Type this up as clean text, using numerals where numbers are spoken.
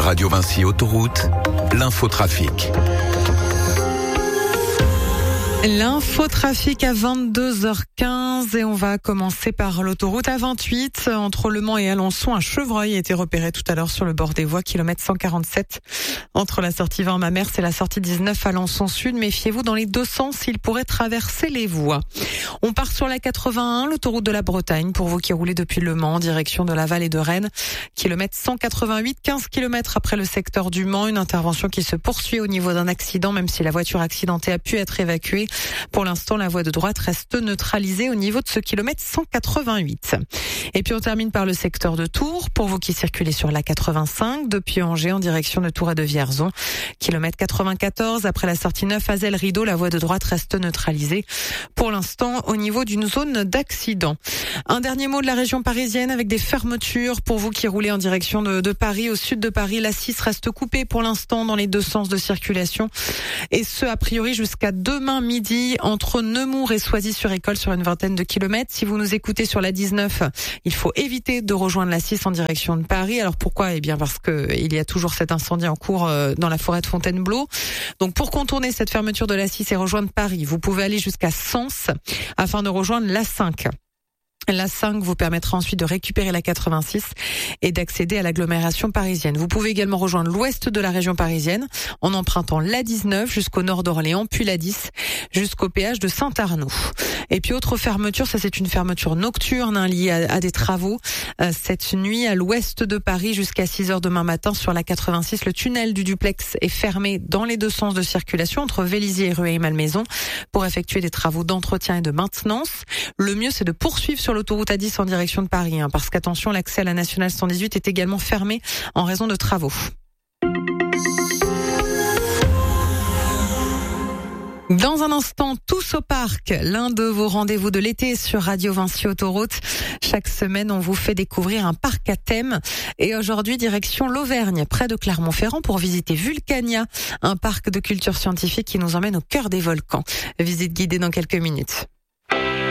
Radio Vinci Autoroute, l'infotrafic. L'infotrafic à 22h15 et on va commencer par l'autoroute A28 entre Le Mans et Alençon. Un chevreuil a été repéré tout à l'heure sur le bord des voies, kilomètre 147 entre la sortie 20 Mamers et la sortie 19 Alençon Sud. Méfiez-vous dans les deux sens, il pourrait traverser les voies. On part sur la 81, l'autoroute de la Bretagne, pour vous qui roulez depuis Le Mans en direction de Laval et de Rennes. Kilomètre 188, 15 km après le secteur du Mans. Une intervention qui se poursuit au niveau d'un accident, même si la voiture accidentée a pu être évacuée. Pour l'instant, la voie de droite reste neutralisée au niveau de ce kilomètre 188. Et puis on termine par le secteur de Tours, pour vous qui circulez sur la 85, depuis Angers en direction de Tours et de Vierzon. Kilomètre 94, après la sortie 9 Azel-Rideau, la voie de droite reste neutralisée. Pour l'instant, au niveau d'une zone d'accident. Un dernier mot de la région parisienne avec des fermetures. Pour vous qui roulez en direction de Paris, au sud de Paris, la 6 reste coupée pour l'instant dans les deux sens de circulation. Et ce, a priori, jusqu'à demain midi, entre Nemours et Soisy-sur-École sur une vingtaine de kilomètres. Si vous nous écoutez sur la 19, il faut éviter de rejoindre la 6 en direction de Paris. Alors pourquoi ? Eh bien parce que il y a toujours cet incendie en cours dans la forêt de Fontainebleau. Donc pour contourner cette fermeture de la 6 et rejoindre Paris, vous pouvez aller jusqu'à Sens afin de rejoindre la 5. La 5 vous permettra ensuite de récupérer la 86 et d'accéder à l'agglomération parisienne. Vous pouvez également rejoindre l'ouest de la région parisienne en empruntant la 19 jusqu'au nord d'Orléans, puis la 10 jusqu'au péage de Saint-Arnaud. Et puis autre fermeture, ça c'est une fermeture nocturne liée à des travaux. Cette nuit à l'ouest de Paris jusqu'à 6h demain matin sur la 86, le tunnel du duplex est fermé dans les deux sens de circulation entre Vélizy et Rueil-Malmaison pour effectuer des travaux d'entretien et de maintenance. Le mieux c'est de poursuivre sur l'autoroute A10 en direction de Paris, parce qu'attention, l'accès à la nationale 118 est également fermé en raison de travaux. Dans un instant, tous au parc, l'un de vos rendez-vous de l'été sur Radio Vinci Autoroute. Chaque semaine, on vous fait découvrir un parc à thème. Et aujourd'hui, direction l'Auvergne, près de Clermont-Ferrand, pour visiter Vulcania, un parc de culture scientifique qui nous emmène au cœur des volcans. Visite guidée dans quelques minutes.